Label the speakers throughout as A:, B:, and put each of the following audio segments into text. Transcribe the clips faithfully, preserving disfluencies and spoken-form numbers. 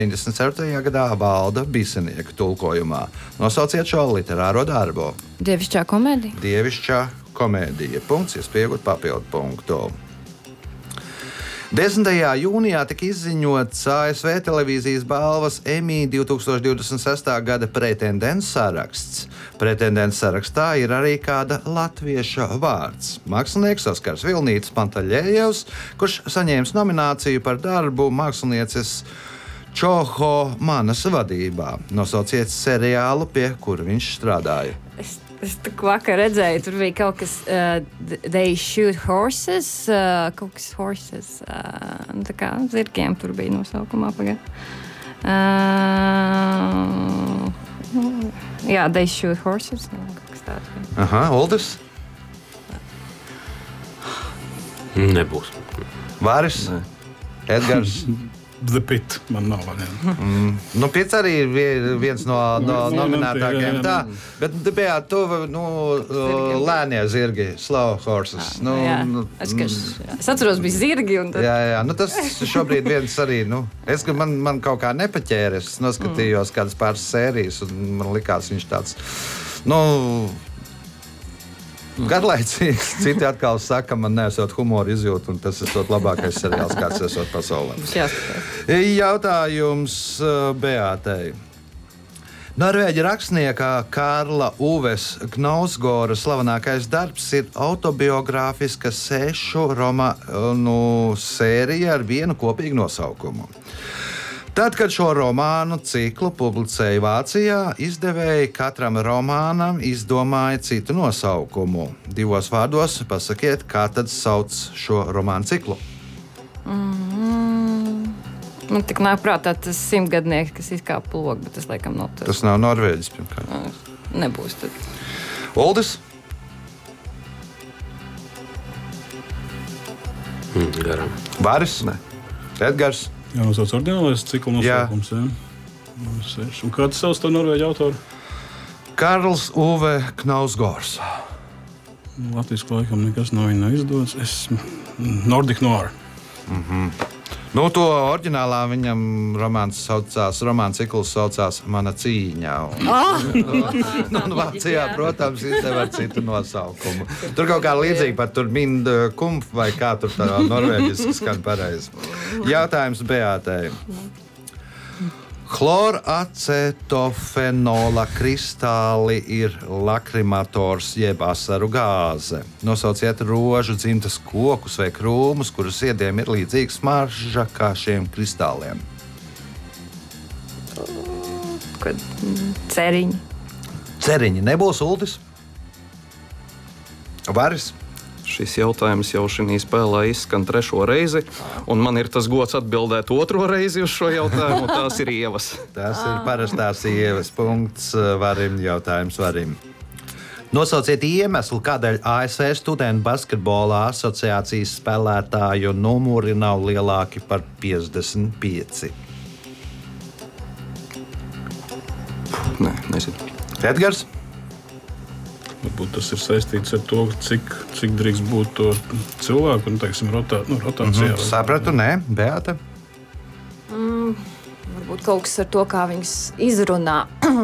A: deviņdesmit ceturtajā gadā Valda Bisenieka tulkojumā. Nosauciet šo literāro darbu.
B: Dievišķā komēdija.
A: Dievišķā komēdija. Punkts, jūs pieaugat papildu punktu. desmitajā jūnijā tika izziņots A S V televīzijas balvas Emmy divtūkstoš divdesmit sestā gada pretendents saraksts. Pretendents sarakstā ir arī kāda latvieša vārds. Mākslinieks Oskars Vilnītis Pantaļējevs, kurš saņēmis nomināciju par darbu mākslinieces Čoho Manas vadībā. Nosauciet seriālu, pie kura viņš strādāja.
B: Es, es tā vakar redzēju, tur bija kaut kas uh, They Shoot Horses, uh, kaut kas horses, uh, tā kā zirgiem tur bija nosaukumā pagad. Uh, jā, They Shoot Horses, jā, kaut kas tāds.
A: Aha, Uldis?
C: Nebūs.
A: Vāris?
D: Ne.
A: Edgars?
E: The Pit, man nav variantu.
A: Mm. Nu, Pits arī ir viens no, no nominētākajiem. Tā, bet bijā tu, nu, lēnie zirgi, slow horses. Nu,
B: jā,
A: nu,
B: es, ka, jā. es atceros, bija zirgi. Un tad...
A: Jā, jā, nu tas šobrīd viens arī, nu, es, man, man kaut kā nepaķēra, es noskatījos mm. kādas pāris sērijas, un man likās viņš tāds, nu, garlaicīgs. Citi atkal saka, man nesot humoru izjūtu, un tas ir labākais seriāls, kāds esot pasaulē. Jautājums Beātei. Norvēģa rakstnieka Karla Uves Knausgora slavenākais darbs ir autobiogrāfiska sešu romānu sērija ar vienu kopīgu nosaukumu. Tad, kad šo romānu ciklu publicēja Vācijā, izdevēji katram romānam izdomāja citu nosaukumu. Divos vārdos pasakiet, kā tad sauc šo romānu ciklu.
B: Mm-hmm. Man tik nāk prātā tas simtgadnieks, kas izkāpa logu, bet tas laikam nav tas.
A: Tas nav Norvēģis, pirmkārt.
B: Nebūs tad.
A: Uldis?
C: Mm, garam.
A: Vāris? Ne. Edgars?
E: Jā, nosauc ordinālais cikla nosaukums. Jā. Jā. Un kāds savs to norvēģu autoru?
A: Karls Uve Knausgors.
E: Latvijas laikam nekas no viņa izdodas. Es... Nordic Noir.
A: Mhm. Nu, to oriģinālā viņam romāns saucās, romāna cikls saucās Mana cīņa. Un, oh! nu, un Vācijā, protams, izdeva ar citu nosaukumu. Tur kaut kā līdzīgi par tur Mind Kumpf vai kā tur tā norvēģiski skan pareizi. Jautājums Beātei. Chloracetofenola kristāli ir lakrimators jeb asaru gāze. Nosauciet rožu dzimtas kokus vai krūmus, kurus iediem ir līdzīga smarža kā šiem kristāliem.
B: Kad ceriņi.
A: Ceriņi nebūs, Uldis? Varis?
D: Šis jautājums jau šī spēlē izskan trešo reizi, un man ir tas gods atbildēt otro reizi uz šo jautājumu. Tās ir ievas.
A: Tas ir parastās ievas. Punkts Varim, jautājums Varim. Nosauciet iemeslu, kādēļ A S V studentu basketbola asociācijas spēlētāju numuri nav lielāki par piecdesmit pieci.
D: Nē, nezinu.
A: Edgars?
E: Varbūt tas ir saistīts ar to, cik, cik drīkst būt to cilvēku un, teiksim, rotā, nu, rotācijā.
A: Mm-hmm. Sapratu, nē, Beāta?
B: Mm, varbūt kaut kas ar to, kā viņas izrunā.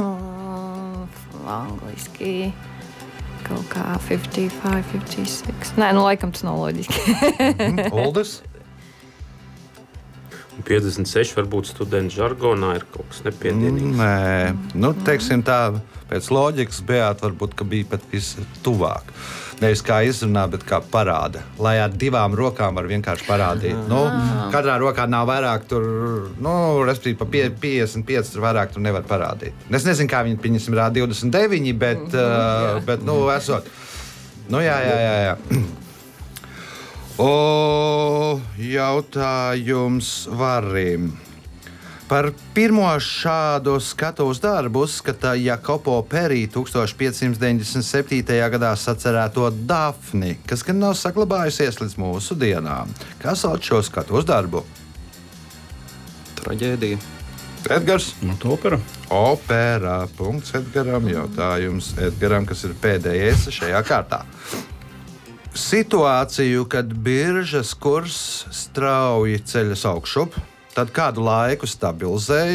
B: Angliski kaut kā piecdesmit pieci, piecdesmit seši. Nē, nu laikam tas nav loģiski.
A: mm, Uldis?
C: piecdesmit seši varbūt studentu žargonā ir kaut kas nepiedienīgs.
A: Nē, nu, teiksim tā, pēc loģikas Beāta varbūt, ka bija pat vistuvāk. Nevis kā izrunā, bet kā parāda. Lai ar divām rokām var vienkārši parādīt. Nu, katrā rokā nav vairāk tur, nu, respektīvi pa piecdesmit pieci tur vairāk tur nevar parādīt. Es nezinu, kā viņi piņasim rāda divdesmit deviņi, bet, uh, bet nu, esot. Nu, jā, jā, jā, jā. O, jautājums Varim. Par pirmo šādu skatuves darbu uzskata Jakobo Perī tūkstoš piecsimt deviņdesmit septītajā gadā sacerēto Dafni, kas gan nav saglabājusies līdz mūsu dienām. Kā sauc šo skatuves darbu?
D: Traģēdija.
A: Edgars?
E: Nu, opera.
A: Opera. Punkts Edgaram. Jautājums Edgaram, kas ir pēdējais šajā kārtā. Situāciju, kad biržas kurs strauji ceļas augšup, tad kādu laiku stabilizēja.